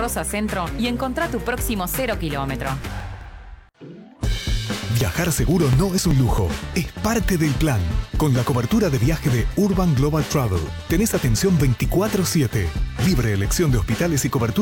Rosa Centro y encontrá tu próximo 0 kilómetro. Viajar seguro no es un lujo, es parte del plan. Con la cobertura de viaje de Urban Global Travel, tenés atención 24/7, libre elección de hospitales y cobertura